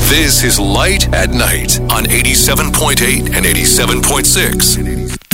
This is Light at Night on 87.8 and 87.6.